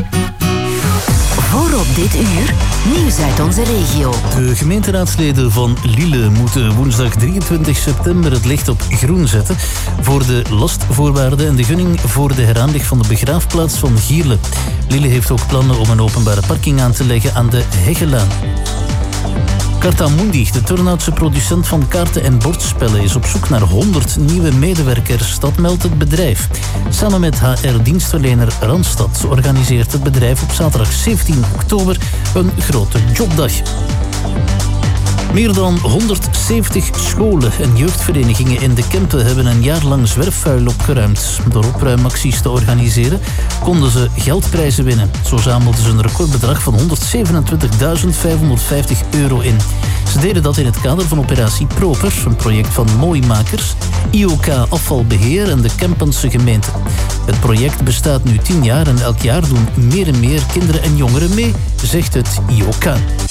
Voorop dit uur, nieuws uit onze regio. De gemeenteraadsleden van Lille moeten woensdag 23 september het licht op groen zetten voor de lastvoorwaarden en de gunning voor de heraanleg van de begraafplaats van Gierle. Lille heeft ook plannen om een openbare parking aan te leggen aan de Heggelaan. Carta Mundi, de Turnhoutse producent van kaarten en bordspellen, is op zoek naar 100 nieuwe medewerkers. Dat meldt het bedrijf. Samen met HR-dienstverlener Randstad organiseert het bedrijf op zaterdag 17 oktober een grote jobdag. Meer dan 170 scholen en jeugdverenigingen in de Kempen hebben een jaar lang zwerfvuil opgeruimd. Door opruimacties te organiseren konden ze geldprijzen winnen. Zo zamelden ze een recordbedrag van €127.550 in. Ze deden dat in het kader van operatie Proper, een project van Mooimakers, IOK Afvalbeheer en de Kempense gemeente. Het project bestaat nu 10 jaar en elk jaar doen meer en meer kinderen en jongeren mee, zegt het IOK.